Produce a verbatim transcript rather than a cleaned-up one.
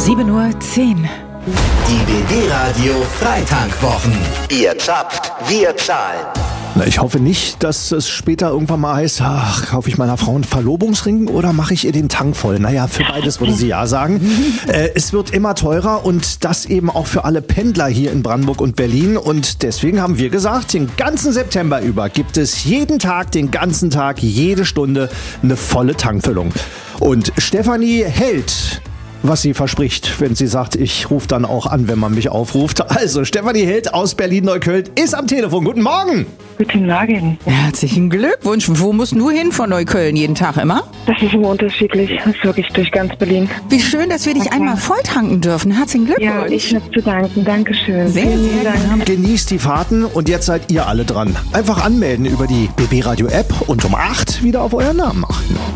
sieben Uhr zehn. Die B B-Radio Freitankwochen. Ihr zappt, wir zahlen. Na, ich hoffe nicht, dass es später irgendwann mal heißt, ach, kaufe ich meiner Frau einen Verlobungsring oder mache ich ihr den Tank voll? Naja, für beides würde sie ja sagen. äh, es wird immer teurer und das eben auch für alle Pendler hier in Brandenburg und Berlin. Und deswegen haben wir gesagt, den ganzen September über gibt es jeden Tag, den ganzen Tag, jede Stunde eine volle Tankfüllung. Und Stefanie hält, was sie verspricht, wenn sie sagt, ich rufe dann auch an, wenn man mich aufruft. Also, Stefanie Held aus Berlin-Neukölln ist am Telefon. Guten Morgen! Guten Morgen. Herzlichen Glückwunsch. Wo musst du hin von Neukölln jeden Tag immer? Das ist immer unterschiedlich. Das ist wirklich durch ganz Berlin. Wie schön, dass wir dich einmal voll tanken dürfen. Herzlichen Glückwunsch. Ja, ich habe zu danken. Dankeschön. Sehr, Vielen sehr Dank. gerne. Genießt die Fahrten und jetzt seid ihr alle dran. Einfach anmelden über die B B-Radio-App und um acht wieder auf euren Namen achten.